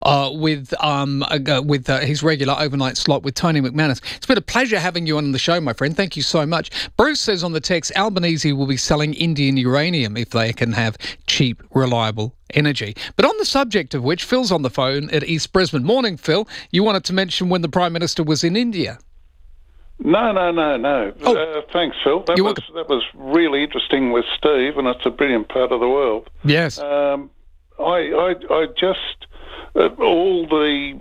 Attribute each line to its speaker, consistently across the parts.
Speaker 1: with his regular overnight slot with Tony McManus. It's been a pleasure having you on the show, my friend. Thank you so much. Bruce says on the text, Albanese will be selling Indian uranium if they can have cheap, reliable energy. But on the subject of which, Phil's on the phone at East Brisbane. Morning, Phil. You wanted to mention when the Prime Minister was in India.
Speaker 2: No.
Speaker 1: Oh.
Speaker 2: Thanks, Phil. That was really interesting with Steve, and it's a brilliant part of the world.
Speaker 1: Yes.
Speaker 2: I just all the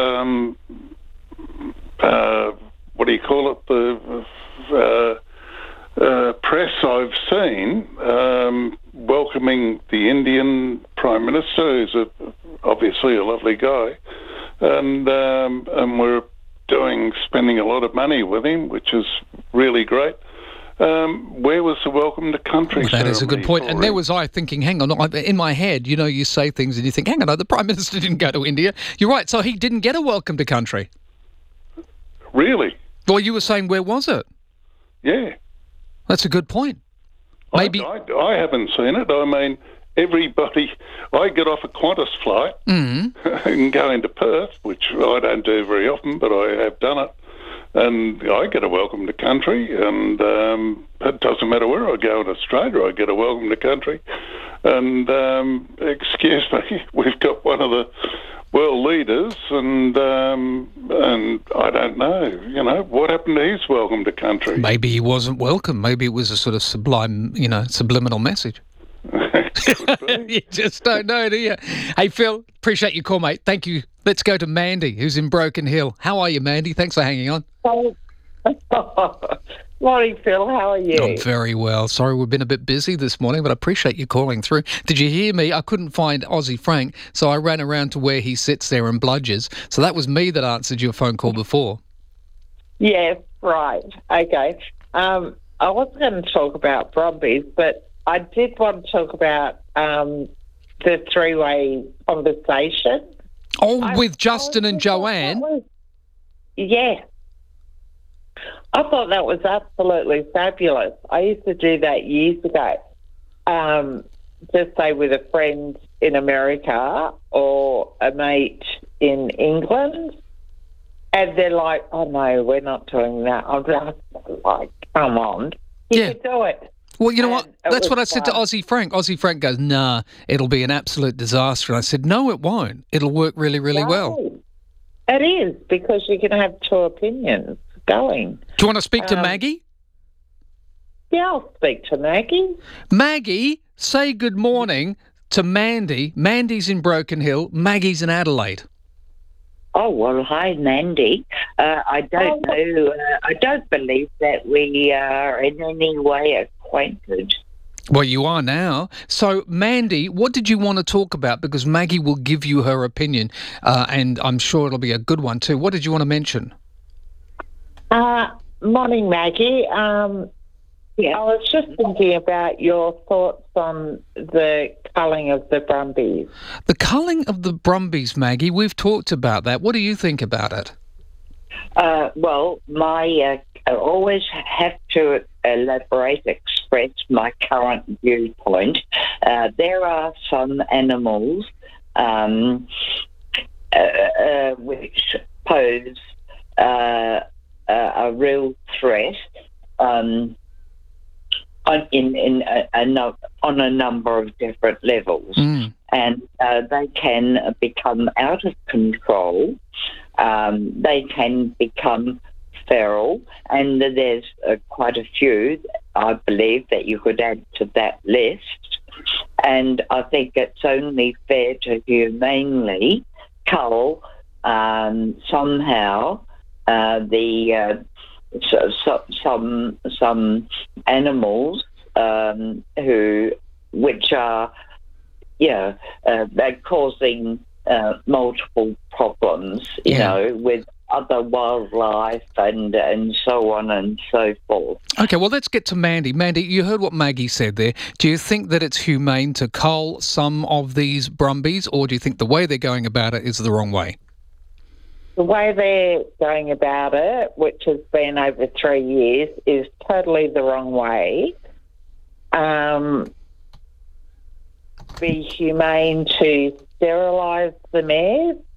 Speaker 2: what do you call it? The press I've seen welcoming the Indian Prime Minister, who's obviously a lovely guy, and we're spending a lot of money with him, which is really great. Where was the welcome to country?
Speaker 1: Well, that is a good point. And there was I thinking, hang on, in my head, you say things and you think, hang on, the Prime Minister didn't go to India. You're right, so he didn't get a welcome to country.
Speaker 2: Really?
Speaker 1: Well, you were saying, where was it?
Speaker 2: Yeah.
Speaker 1: That's a good point. Maybe
Speaker 2: I haven't seen it. I mean, everybody... I get off a Qantas flight and go into Perth, which I don't do very often, but I have done it. And I get a welcome to country, and it doesn't matter where I go in Australia, I get a welcome to country. And, excuse me, we've got one of the world leaders, and I don't know, what happened to his welcome to country?
Speaker 1: Maybe he wasn't welcome. Maybe it was a sort of subliminal message. You just don't know, do you? Hey, Phil, appreciate your call, mate. Thank you. Let's go to Mandy, who's in Broken Hill. How are you, Mandy? Thanks for hanging on.
Speaker 3: Morning, Phil. How are you?
Speaker 1: I'm very well. Sorry, we've been a bit busy this morning, but I appreciate you calling through. Did you hear me? I couldn't find Aussie Frank, so I ran around to where he sits there and bludgers. So that was me that answered your phone call before.
Speaker 3: Yes, right. Okay. I wasn't going to talk about Brumbies, but I did want to talk about the three-way conversation.
Speaker 1: Oh, with Justin and Joanne?
Speaker 3: Yeah. I thought that was absolutely fabulous. I used to do that years ago. Just say with a friend in America or a mate in England, and they're like, oh, no, we're not doing that. I'm just like, come on. You can do it.
Speaker 1: Well, you know what? That's what I said to Aussie Frank. Aussie Frank goes, nah, it'll be an absolute disaster. And I said, no, it won't. It'll work really, really well.
Speaker 3: It is, because you can have two opinions going.
Speaker 1: Do you want to speak to Maggie?
Speaker 3: Yeah, I'll speak to Maggie.
Speaker 1: Maggie, say good morning to Mandy. Mandy's in Broken Hill. Maggie's in Adelaide.
Speaker 4: Oh, well, hi, Mandy. I don't know. I don't believe that we are in any way acquainted.
Speaker 1: Well, you are now. So, Mandy, what did you want to talk about? Because Maggie will give you her opinion, and I'm sure it'll be a good one too. What did you want to mention?
Speaker 3: Morning, Maggie. I was just thinking about your thoughts on the culling of the Brumbies.
Speaker 1: The culling of the Brumbies, Maggie, we've talked about that. What do you think about it?
Speaker 4: Well, I always have to express my current viewpoint. There are some animals which pose a real threat on a number of different levels, and they can become out of control. They can become feral, and there's quite a few, I believe, that you could add to that list. And I think it's only fair to humanely cull somehow some animals which are they're causing multiple problems, you know, with other wildlife and so on and so forth.
Speaker 1: Okay, well, let's get to Mandy. Mandy, you heard what Maggie said there. Do you think that it's humane to cull some of these Brumbies, or do you think the way they're going about it is the wrong way?
Speaker 3: The way they're going about it, which has been over 3 years, is totally the wrong way. Be humane to sterilise the mares